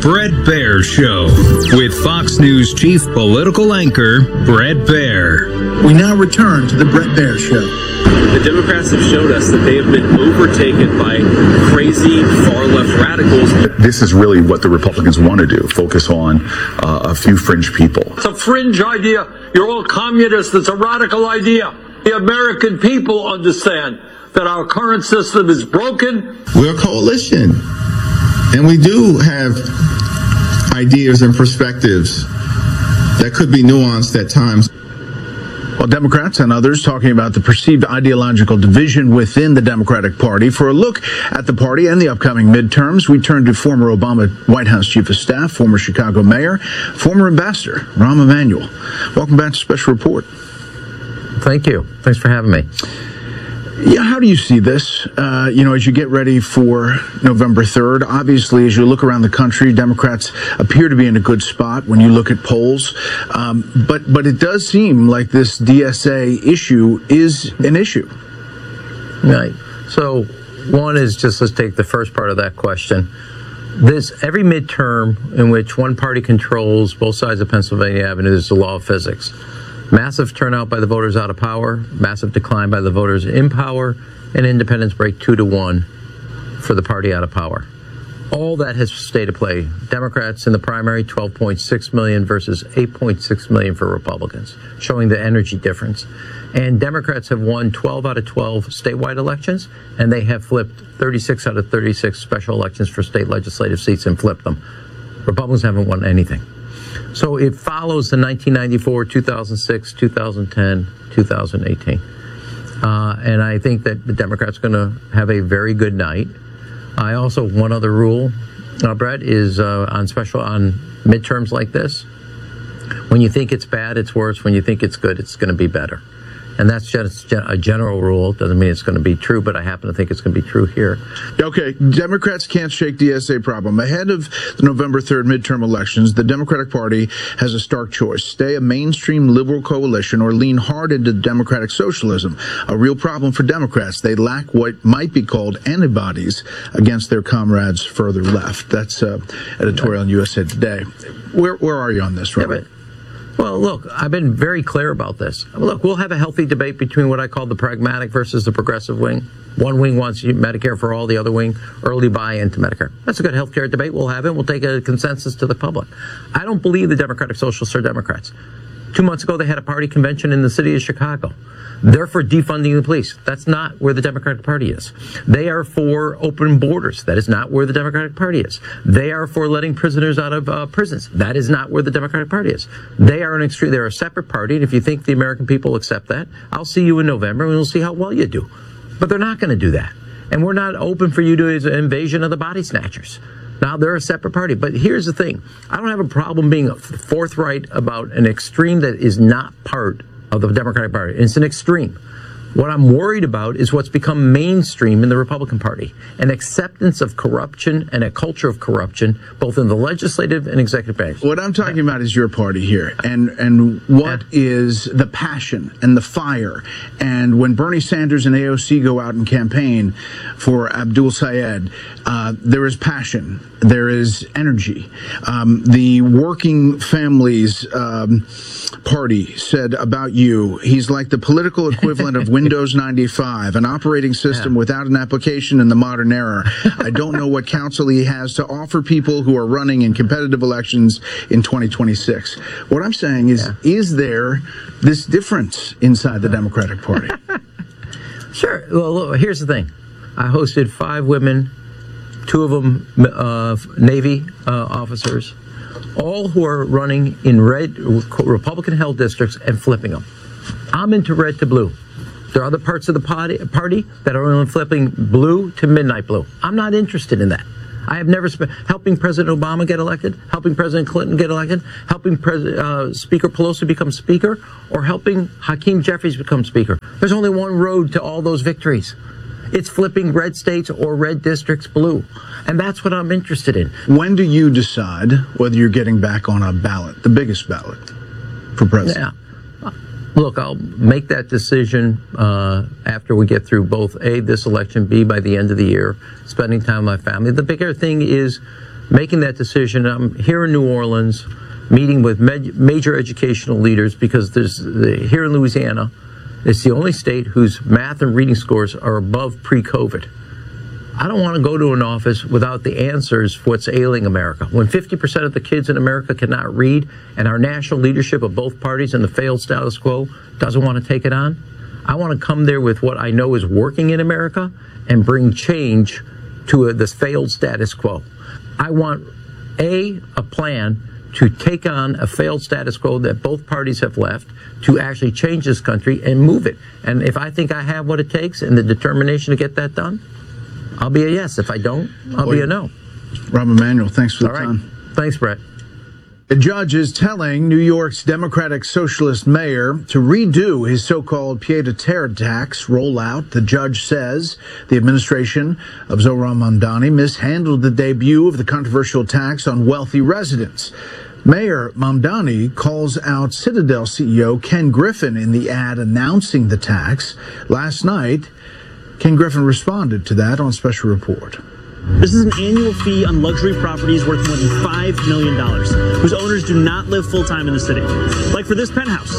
Bret Baier Show with Fox News chief political anchor Bret Baier. We now return to the Bret Baier Show. The Democrats have showed us that they have been overtaken by crazy far-left radicals. This is really what the Republicans want to do, focus on a few fringe people. It's a fringe idea. You're all communists. It's a radical idea. The American people understand that our current system is broken. We're a coalition, and we do have ideas and perspectives that could be nuanced at times. Well, Democrats and others talking about the perceived ideological division within the Democratic Party. For a look at the party and the upcoming midterms, we turn to former Obama White House Chief of Staff, former Chicago Mayor, former Ambassador Rahm Emanuel. Welcome back to Special Report. Thank you. Thanks for having me. Yeah, how do you see this, as you get ready for November 3rd? Obviously, as you look around the country, Democrats appear to be in a good spot when you look at polls. But it does seem like this DSA issue is an issue. Right. So one is just, let's take the first part of that question. Every midterm in which one party controls both sides of Pennsylvania Avenue is the law of physics. Massive turnout by the voters out of power, massive decline by the voters in power, and independents break 2-1 for the party out of power. All that has stayed at play. Democrats in the primary, 12.6 million versus 8.6 million for Republicans, showing the energy difference. And Democrats have won 12 out of 12 statewide elections, and they have flipped 36 out of 36 special elections for state legislative seats and flipped them. Republicans haven't won anything. So it follows the 1994, 2006, 2010, 2018. And I think that the Democrats are going to have a very good night. I also, one other rule, Brett, is on midterms like this. When you think it's bad, it's worse. When you think it's good, it's going to be better. And that's just a general rule. Doesn't mean it's going to be true, but I happen to think it's going to be true here. Okay, Democrats can't shake DSA problem. Ahead of the November 3rd midterm elections, the Democratic Party has a stark choice. Stay a mainstream liberal coalition or lean hard into democratic socialism. A real problem for Democrats. They lack what might be called antibodies against their comrades further left. That's editorial in USA Today. Where are you on this, Robert? Yeah, well, look, I've been very clear about this. Look, we'll have a healthy debate between what I call the pragmatic versus the progressive wing. One wing wants Medicare for all, the other wing early buy-in to Medicare. That's a good health care debate. We'll have it. We'll take a consensus to the public. I don't believe the Democratic Socialists are Democrats. 2 months ago, they had a party convention in the city of Chicago. They're for defunding the police. That's not where the Democratic Party is. They are for open borders. That is not where the Democratic Party is. They are for letting prisoners out of prisons. That is not where the Democratic Party is. They are they're a separate party, and if you think the American people accept that, I'll see you in November, and we'll see how well you do. But they're not going to do that. And we're not open for you to an invasion of the body snatchers. Now, they're a separate party. But here's the thing. I don't have a problem being forthright about an extreme that is not part of the Democratic Party. It's an extreme. What I'm worried about is what's become mainstream in the Republican Party, an acceptance of corruption and a culture of corruption, both in the legislative and executive branch. What I'm talking about is your party here, and what is the passion and the fire. And when Bernie Sanders and AOC go out and campaign for Abdul Sayed, there is passion, there is energy. The Working Families Party said about you, he's like the political equivalent of Windows 95, an operating system without an application in the modern era. I don't know what counsel he has to offer people who are running in competitive elections in 2026. What I'm saying is there this difference inside the Democratic Party? Sure. Well, look, here's the thing. I hosted 5 women, 2 of them Navy officers, all who are running in red Republican-held districts and flipping them. I'm into red to blue. There are other parts of the party that are only flipping blue to midnight blue. I'm not interested in that. I have never helping President Obama get elected, helping President Clinton get elected, helping Speaker Pelosi become Speaker, or helping Hakeem Jeffries become Speaker. There's only one road to all those victories. It's flipping red states or red districts blue. And that's what I'm interested in. When do you decide whether you're getting back on a ballot, the biggest ballot for president? Yeah. Look, I'll make that decision after we get through both A, this election, B, by the end of the year, spending time with my family. The bigger thing is making that decision. I'm here in New Orleans, meeting with major educational leaders because here in Louisiana, it's the only state whose math and reading scores are above pre-COVID. I don't want to go to an office without the answers for what's ailing America. When 50% of the kids in America cannot read and our national leadership of both parties in the failed status quo doesn't want to take it on, I want to come there with what I know is working in America and bring change to this failed status quo. I want a plan to take on a failed status quo that both parties have left to actually change this country and move it. And if I think I have what it takes and the determination to get that done, I'll be a yes. If I don't, I'll be a no. Rob Emanuel, thanks for the time. Thanks, Brett. A judge is telling New York's Democratic Socialist mayor to redo his so-called pied-à-terre tax rollout. The judge says the administration of Zohran Mamdani mishandled the debut of the controversial tax on wealthy residents. Mayor Mamdani calls out Citadel CEO Ken Griffin in the ad announcing the tax. Last night, Ken Griffin responded to that on Special Report. This is an annual fee on luxury properties worth more than $5 million, whose owners do not live full-time in the city. Like for this penthouse,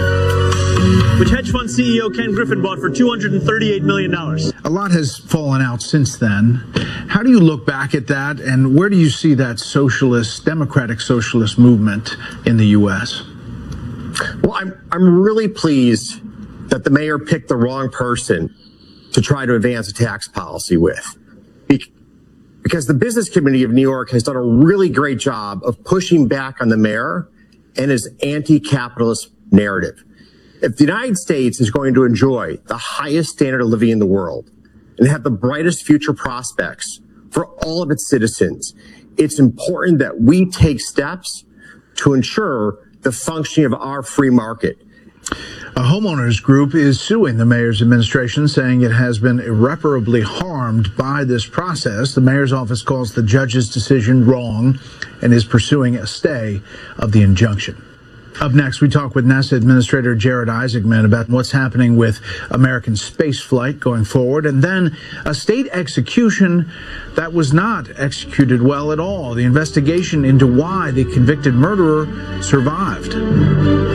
which hedge fund CEO Ken Griffin bought for $238 million. A lot has fallen out since then. How do you look back at that, and where do you see that democratic socialist movement in the U.S.? Well, I'm really pleased that the mayor picked the wrong person to try to advance a tax policy with. Because the business community of New York has done a really great job of pushing back on the mayor and his anti-capitalist narrative. If the United States is going to enjoy the highest standard of living in the world and have the brightest future prospects for all of its citizens, it's important that we take steps to ensure the functioning of our free market. A homeowners group is suing the mayor's administration, saying it has been irreparably harmed by this process. The mayor's office calls the judge's decision wrong and is pursuing a stay of the injunction. Up next, we talk with NASA Administrator Jared Isaacman about what's happening with American spaceflight going forward, and then a state execution that was not executed well at all. The investigation into why the convicted murderer survived.